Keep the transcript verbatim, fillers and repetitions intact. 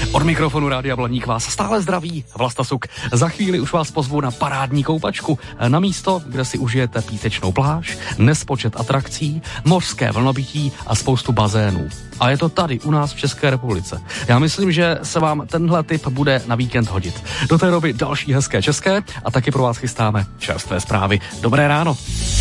Od mikrofonu Rádia Blaník vás stále zdraví Vlasta Suk. Za chvíli už vás pozvu na parádní koupačku. Na místo, kde si užijete písečnou pláž, nespočet atrakcí, mořské vlnobytí a spoustu bazénů. A je to tady u nás v České republice. Já myslím, že se vám tenhle tip bude na víkend hodit. Do té doby další hezké české a taky pro vás chystáme čerstvé zprávy. Dobré ráno.